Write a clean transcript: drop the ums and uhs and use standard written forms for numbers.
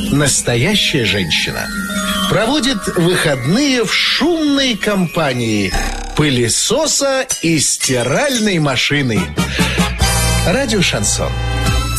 настоящая женщина, проводит выходные в шумной компании пылесоса и стиральной машины. Радио «Шансон».